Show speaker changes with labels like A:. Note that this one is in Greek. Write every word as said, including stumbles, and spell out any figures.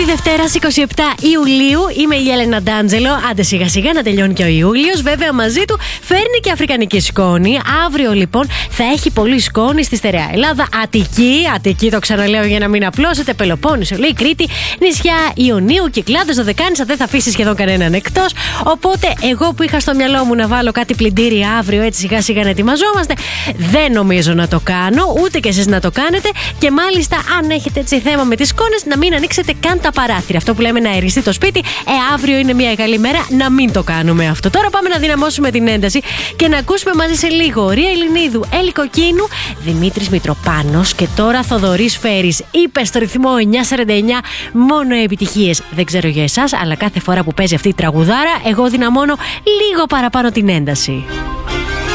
A: Τρίτη Δευτέρα είκοσι επτά Ιουλίου. Είμαι η Έλενα Ντάντζελο. Άντε σιγά σιγά να τελειώνει και ο Ιούλιος. Βέβαια μαζί του φέρνει και αφρικανική σκόνη. Αύριο λοιπόν θα έχει πολύ σκόνη στη στερεά Ελλάδα. Αττική, Αττική το ξαναλέω για να μην απλώσετε. Πελοπόννησο, λέει Κρήτη, νησιά Ιωνίου, Κυκλάδες, Δωδεκάνησα, δεν θα αφήσει σχεδόν κανέναν εκτός. Οπότε εγώ που είχα στο μυαλό μου να βάλω κάτι πλυντήρι αύριο έτσι σιγά σιγά να ετοιμαζόμαστε, δεν νομίζω να το κάνω, ούτε και εσείς να το κάνετε. Και μάλιστα αν έχετε έτσι θέμα με τις σκόνες, να μην ανοίξετε καν τα παράθυρα. Αυτό που λέμε να αεριστεί το σπίτι, ε, αύριο είναι μια καλή μέρα να μην το κάνουμε αυτό. Τώρα πάμε να δυναμώσουμε την ένταση και να ακούσουμε μαζί σε λίγο Ρία Ελληνίδου, Έλλη Κοκκίνου, Δημήτρης Μητροπάνος και τώρα Θοδωρής Φέρης. Είπε στο ρυθμό εννιά σαράντα εννιά μόνο επιτυχίες. Δεν ξέρω για εσάς, αλλά κάθε φορά που παίζει αυτή η τραγουδάρα, εγώ δυναμώνω λίγο παραπάνω την ένταση.